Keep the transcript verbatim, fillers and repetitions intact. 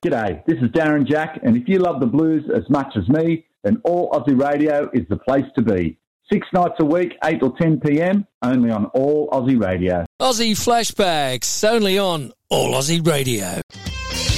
G'day, this is Darren Jack, and if you love the blues as much as me, then All Aussie Radio is the place to be. Six nights a week, eight till ten p.m, only on All Aussie Radio. Aussie Flashbacks, only on All Aussie Radio.